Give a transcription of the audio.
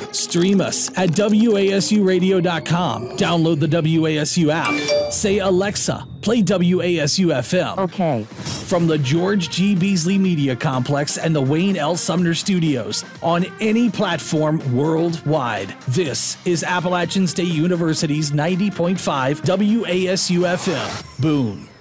Stream us at WASUradio.com. Download the WASU app. Say, Alexa, play WASU FM. Okay. From the George G. Beasley Media Complex and the Wayne L. Sumner Studios on any platform worldwide. This is Appalachian State University's 90.5 WASU FM. Boone.